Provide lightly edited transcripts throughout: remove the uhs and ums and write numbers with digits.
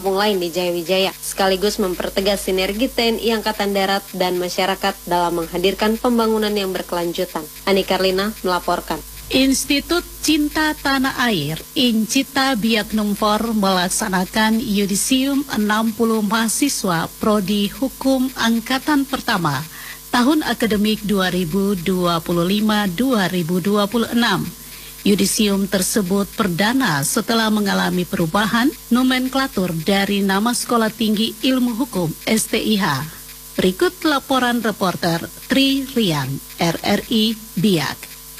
lain di Jayawijaya, sekaligus mempertegas sinergi TNI Angkatan Darat dan masyarakat dalam menghadirkan pembangunan yang berkelanjutan. Ani Karlina melaporkan. Institut Cinta Tanah Air Incita Biak Numfor melaksanakan yudisium 60 mahasiswa Prodi Hukum Angkatan Pertama tahun akademik 2025-2026. Yudisium tersebut perdana setelah mengalami perubahan nomenklatur dari nama Sekolah Tinggi Ilmu Hukum STIH. Berikut laporan reporter Tri Rian, RRI Biak.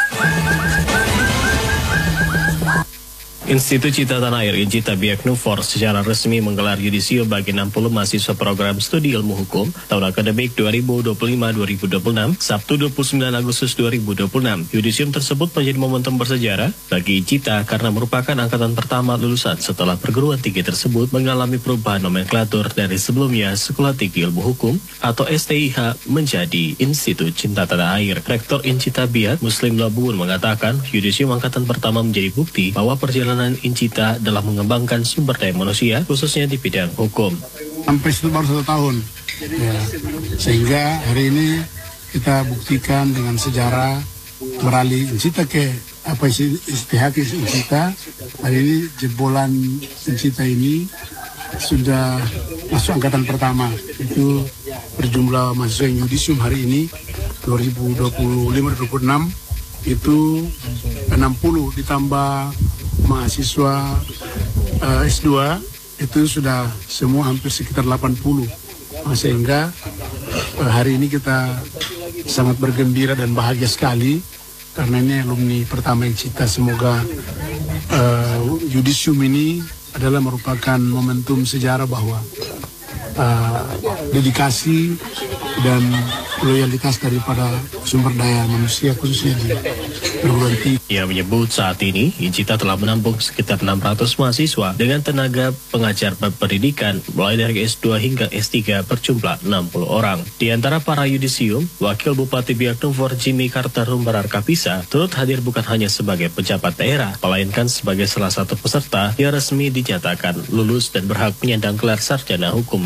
Institut Cinta Tanah Air Incita Biak Numfor secara resmi menggelar yudisium bagi 60 mahasiswa program studi ilmu hukum tahun akademik 2025-2026 Sabtu 29 Agustus 2026. Yudisium tersebut menjadi momentum bersejarah bagi Incita karena merupakan angkatan pertama lulusan setelah perguruan tinggi tersebut mengalami perubahan nomenklatur dari sebelumnya Sekolah Tinggi Ilmu Hukum atau STIH menjadi Institut Cinta Tanah Air. Rektor Incita Biak Muslim Labun mengatakan yudisium angkatan pertama menjadi bukti bahwa perjalanan Incita dalam mengembangkan sumber daya manusia, khususnya di bidang hukum. Sampai itu baru 1 tahun, ya. Sehingga hari ini kita buktikan dengan sejarah beralih Incita ke STIH ke Incita. Hari ini jebolan Incita ini sudah masuk angkatan pertama. Itu berjumlah mahasiswa yang yudisium hari ini 2025-2026 itu 60 ditambah mahasiswa S2 itu sudah semua hampir sekitar 80. Sehingga hari ini kita sangat bergembira dan bahagia sekali karena ini alumni pertama Incita. Semoga yudisium ini adalah merupakan momentum sejarah bahwa dedikasi dan loyalitas daripada sumber daya manusia khususnya di perguruan tinggi. Ia menyebut saat ini Incita telah menampung sekitar 600 mahasiswa dengan tenaga pengajar pendidikan mulai dari S2 hingga S3 berjumlah 60 orang. Di antara para yudisium, Wakil Bupati Biak Numfor Jimmy Carter Humbarar Kapisa turut hadir bukan hanya sebagai pejabat daerah, melainkan sebagai salah satu peserta yang resmi dinyatakan lulus dan berhak menyandang gelar sarjana hukum.